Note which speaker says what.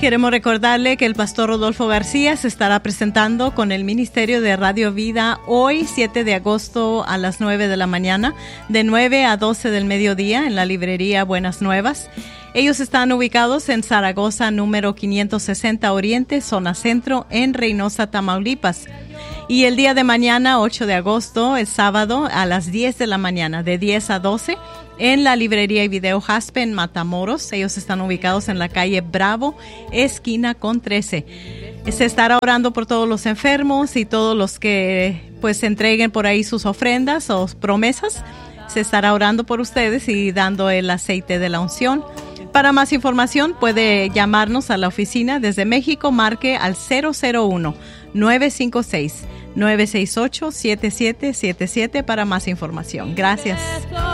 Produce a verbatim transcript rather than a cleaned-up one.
Speaker 1: queremos recordarle que el pastor Rodolfo García se estará presentando con el Ministerio de Radio Vida hoy, siete de agosto, a las nueve de la mañana, de nueve a doce del mediodía, en la librería Buenas Nuevas. Ellos están ubicados en Zaragoza, número quinientos sesenta Oriente, zona centro, en Reynosa, Tamaulipas. Y el día de mañana, ocho de agosto, el sábado, a las diez de la mañana, de diez a doce, en la librería y video Jaspe en Matamoros. Ellos están ubicados en la calle Bravo, esquina con trece. Se estará orando por todos los enfermos y todos los que pues entreguen por ahí sus ofrendas o promesas. Se estará orando por ustedes y dando el aceite de la unción. Para más información puede llamarnos a la oficina desde México. Marque al cero cero uno, nueve cinco seis, nueve seis ocho, siete siete siete siete para más información. Gracias.